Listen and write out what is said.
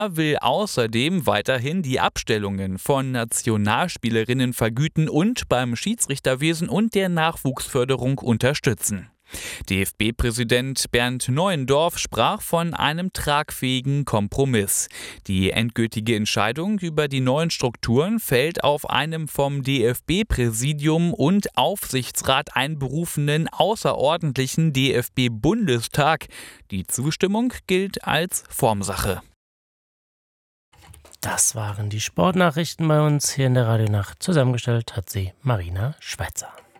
Er will außerdem weiterhin die Abstellungen von Nationalspielerinnen vergüten und beim Schiedsrichterwesen und der Nachwuchsförderung unterstützen. DFB-Präsident Bernd Neuendorf sprach von einem tragfähigen Kompromiss. Die endgültige Entscheidung über die neuen Strukturen fällt auf einem vom DFB-Präsidium und Aufsichtsrat einberufenen außerordentlichen DFB-Bundestag. Die Zustimmung gilt als Formsache. Das waren die Sportnachrichten bei uns hier in der Radionacht. Zusammengestellt hat sie Marina Schweizer.